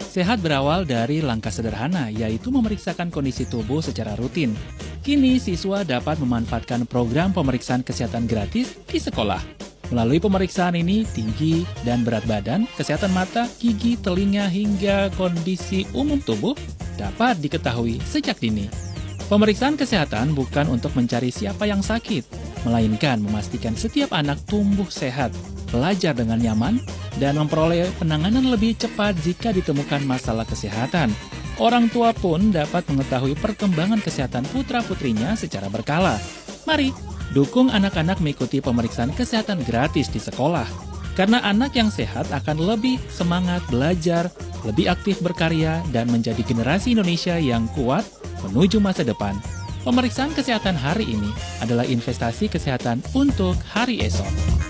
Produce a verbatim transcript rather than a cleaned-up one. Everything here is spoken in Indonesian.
Sehat berawal dari langkah sederhana, yaitu memeriksakan kondisi tubuh secara rutin. Kini, siswa dapat memanfaatkan program pemeriksaan kesehatan gratis di sekolah. Melalui pemeriksaan ini, tinggi dan berat badan, kesehatan mata, gigi, telinga, hingga kondisi umum tubuh dapat diketahui sejak dini. Pemeriksaan kesehatan bukan untuk mencari siapa yang sakit, melainkan memastikan setiap anak tumbuh sehat, belajar dengan nyaman, dan memperoleh penanganan lebih cepat jika ditemukan masalah kesehatan. Orang tua pun dapat mengetahui perkembangan kesehatan putra-putrinya secara berkala. Mari, dukung anak-anak mengikuti pemeriksaan kesehatan gratis di sekolah. Karena anak yang sehat akan lebih semangat belajar, lebih aktif berkarya, dan menjadi generasi Indonesia yang kuat menuju masa depan. Pemeriksaan kesehatan hari ini adalah investasi kesehatan untuk hari esok.